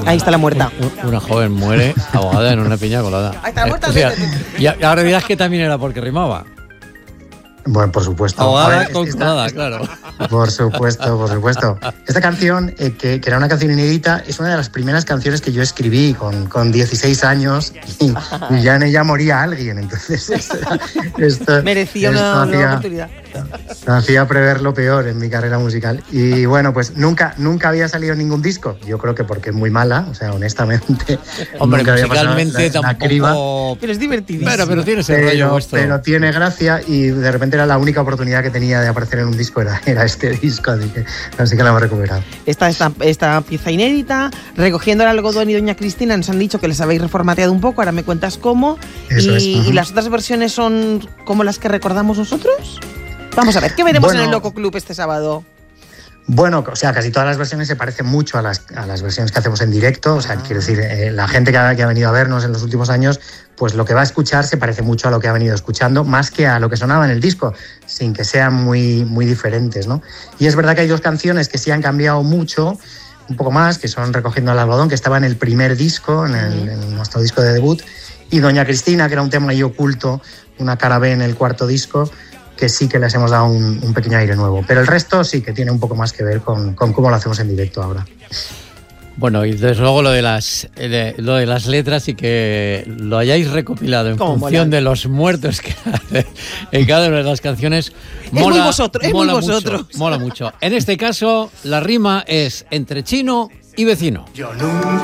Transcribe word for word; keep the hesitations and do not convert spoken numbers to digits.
Ahí está la muerta. Una joven muere ahogada en una piña colada. Ahí está la muerta. Eh, o sea, y ahora dirás que también era porque rimaba. Bueno, por supuesto. Ahogada con colada, claro. Por supuesto, por supuesto. Esta canción, eh, que, que era una canción inédita, es una de las primeras canciones que yo escribí con, con dieciséis años y, y ya en ella moría alguien. Entonces, esto, esto, merecía esto una, hacía, una oportunidad. Hacía prever lo peor en mi carrera musical. Y bueno, pues nunca, nunca había salido ningún disco. Yo creo que porque es muy mala, o sea, honestamente. Hombre, nunca había musicalmente pasado la, la tampoco. criba. Pero es divertidísimo. Pero, pero tiene ese Pero, rollo vuestro. pero tiene gracia y de repente era la única oportunidad que tenía de aparecer en un disco, era, era este disco, así que, así que la hemos recuperado. Esta, esta, esta pieza inédita, recogiendo el algodón y Doña Cristina, nos han dicho que les habéis reformateado un poco, ahora me cuentas cómo. Eso y, es, uh-huh. ¿Y las otras versiones son como las que recordamos nosotros? Vamos a ver, ¿qué veremos bueno, en el Loco Club este sábado? Bueno, o sea, casi todas las versiones se parecen mucho a las, a las versiones que hacemos en directo. O sea, ah. quiero decir, eh, la gente que ha, que ha venido a vernos en los últimos años, pues lo que va a escuchar se parece mucho a lo que ha venido escuchando, más que a lo que sonaba en el disco, sin que sean muy, muy diferentes, ¿no? Y es verdad que hay dos canciones que sí han cambiado mucho, un poco más, que son Recogiendo el algodón, que estaba en el primer disco, en, el, en nuestro disco de debut, y Doña Cristina, que era un tema ahí oculto, una cara B en el cuarto disco, que sí que les hemos dado un, un pequeño aire nuevo. Pero el resto sí que tiene un poco más que ver con, con cómo lo hacemos en directo ahora. Bueno, y desde luego lo de las eh, lo de las letras y que lo hayáis recopilado en función mola? de los muertos que hace en cada una de las canciones. Mola, es muy vosotros, es mola muy vosotros. Mucho, mola mucho. En este caso, la rima es entre chino y vecino. Yo nunca